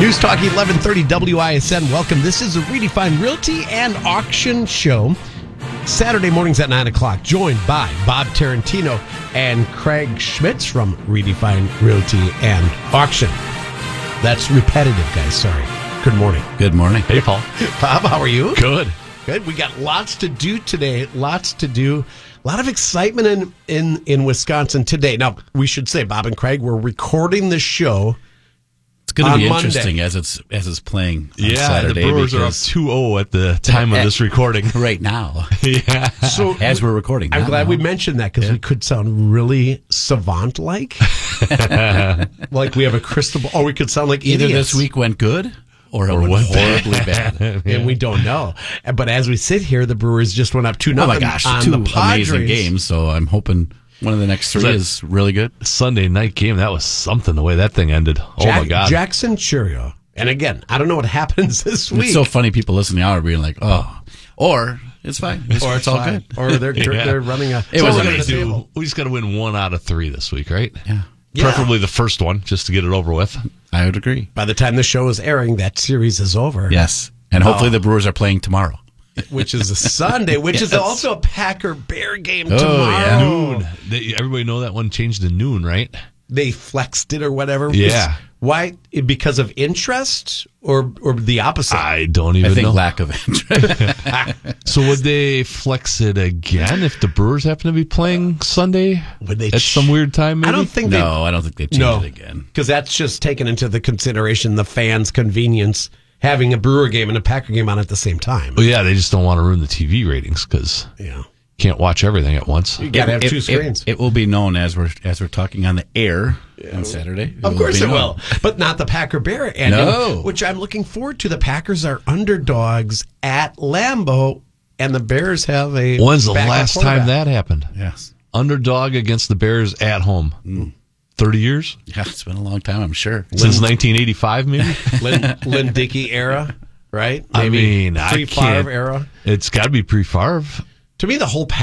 News Talk 1130 WISN. Welcome. This is a Redefined Realty and Auction Show. Saturday mornings at 9 o'clock. Joined by Bob Tarantino and Craig Schmitz from Redefined Realty and Auction. That's repetitive, guys. Sorry. Good morning. Good morning. Hey, Paul. Bob, how are you? Good. Good. We got lots to do today. Lots to do. A lot of excitement in Wisconsin today. Now, we should say, Bob and Craig, we're recording the show. It's going to be Monday. interesting as it's playing on Yeah, Saturday. the Brewers are up because 2-0 at the time of this recording. right now, Yeah. So as we're recording. I'm not glad now. we mentioned that because we could sound really savant-like. Like we have a crystal ball. Or we could sound like Either idiots. this week went good or it went went horribly bad. And we don't know. But as we sit here, the Brewers just went up 2-0 Oh my gosh, on two the Padres. amazing games. So I'm hoping one of the next three is really good. Sunday night game, that was something the way that thing ended. Oh, my God. Jackson Churio. And again, I don't know what happens this week. It's so funny. People listening out are being like, "Oh," or it's fine. It's all fine. good. Or they're Yeah. they're running a. It So was we're gonna amazing. we just got to win 1 out of 3 this week, right? Yeah, Preferably the first one, just to get it over with. I would agree. By the time the show is airing, that series is over. Yes, and hopefully the Brewers are playing tomorrow. Which is a Sunday, which is Yes. also a Packer-Bear game Oh, tomorrow. yeah. Noon. Everybody know that one changed to noon, right? They flexed it or whatever. Yeah. Why? Because of interest or the opposite? I don't I even think know. lack of interest. So would they flex it again if the Brewers happen to be playing Sunday Would they at some weird time, maybe? I don't think No, I don't think they changed it again. because that's just taken into the consideration the fans' convenience having a Brewer game and a Packer game on at the same time. Well, yeah, they just don't want to ruin the TV ratings because Yeah, you can't watch everything at once. you got to have two screens. It will be known as we're talking on the air on Saturday. Of course be it known. will, but not the Packer-Bear ending, No. which I'm looking forward to. The Packers are underdogs at Lambeau, and the Bears have a. When's the backup last time quarterback. that happened? Yes. Underdog against the Bears at home. 30 years? Yeah, it's been a long time, I'm sure. Since 1985, maybe? Lynn Dickey era, right? I mean, I pre-Favre can't. era. It's got to be pre-Favre. To me, the whole